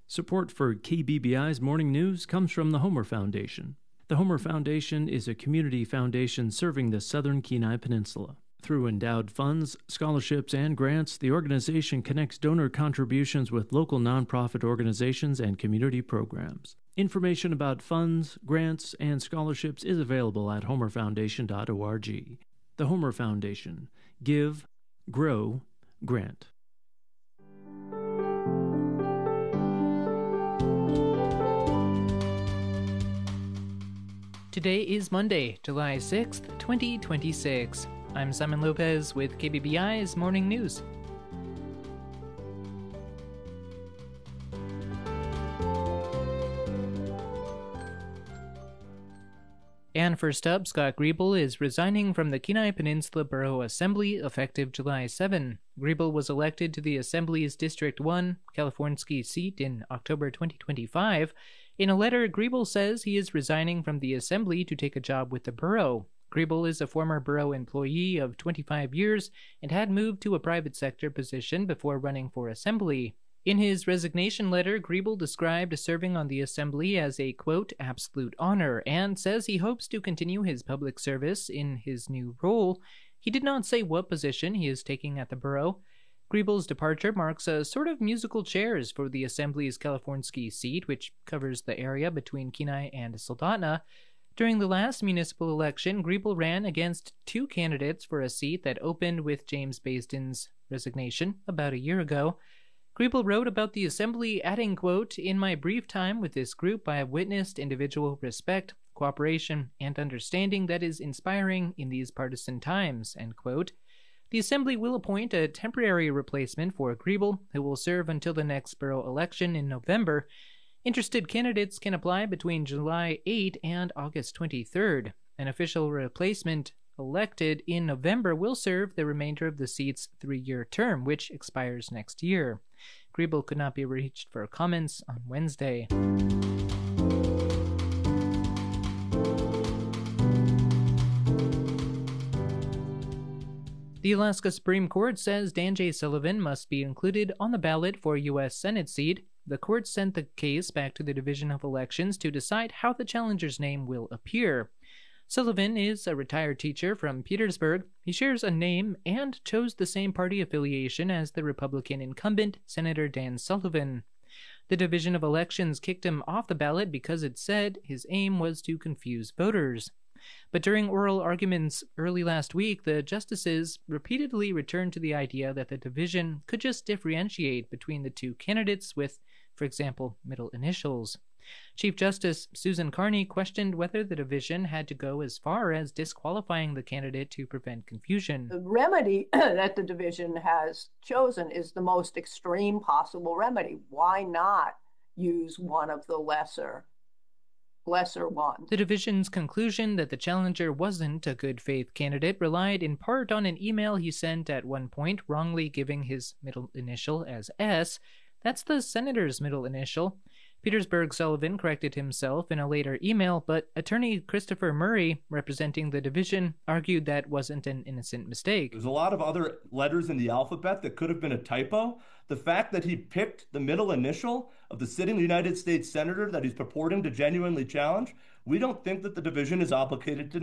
Support for KBBI's morning news comes from the Homer Foundation. The Homer Foundation is a community foundation serving the southern Kenai Peninsula. Through endowed funds, scholarships, and grants, the organization connects donor contributions with local nonprofit organizations and community programs. Information about funds, grants, and scholarships is available at homerfoundation.org. The Homer Foundation. Give, grow, grant. Today is Monday, July 6th, 2026. I'm Simon Lopez with KBBI's Morning News. And first up, Scott Griebel is resigning from the Kenai Peninsula Borough Assembly effective July 7. Griebel was elected to the Assembly's District 1 California seat in October 2025. In a letter, Griebel says he is resigning from the Assembly to take a job with the borough. Griebel is a former borough employee of 25 years and had moved to a private sector position before running for Assembly. In his resignation letter, Griebel described serving on the Assembly as a, quote, absolute honor, and says he hopes to continue his public service in his new role. He did not say what position he is taking at the borough. Griebel's departure marks a sort of musical chairs for the Assembly's California seat, which covers the area between Kenai and Soldotna. During the last municipal election, Griebel ran against two candidates for a seat that opened with James Baston's resignation about a year ago. Griebel wrote about the Assembly, adding, quote, in my brief time with this group, I have witnessed individual respect, cooperation, and understanding that is inspiring in these partisan times, end quote. The Assembly will appoint a temporary replacement for Griebel, who will serve until the next borough election in November. Interested candidates can apply between July 8 and August 23rd. An official replacement elected in November will serve the remainder of the seat's 3-year term, which expires next year. Griebel could not be reached for comments on Wednesday. The Alaska Supreme Court says Dan J. Sullivan must be included on the ballot for U.S. Senate seat. The court sent the case back to the Division of Elections to decide how the challenger's name will appear. Sullivan is a retired teacher from Petersburg. He shares a name and chose the same party affiliation as the Republican incumbent, Senator Dan Sullivan. The Division of Elections kicked him off the ballot because it said his aim was to confuse voters. But during oral arguments early last week, the justices repeatedly returned to the idea that the division could just differentiate between the two candidates with, for example, middle initials. Chief Justice Susan Carney questioned whether the division had to go as far as disqualifying the candidate to prevent confusion. The remedy that the division has chosen is the most extreme possible remedy. Why not use one of the lesser ones? The division's conclusion that the challenger wasn't a good faith candidate relied in part on an email he sent at one point, wrongly giving his middle initial as S. That's the senator's middle initial. Petersburg Sullivan corrected himself in a later email, but attorney Christopher Murray, representing the division, argued that wasn't an innocent mistake. There's a lot of other letters in the alphabet that could have been a typo. The fact that he picked the middle initial of the sitting United States senator that he's purporting to genuinely challenge, we don't think that the division is obligated to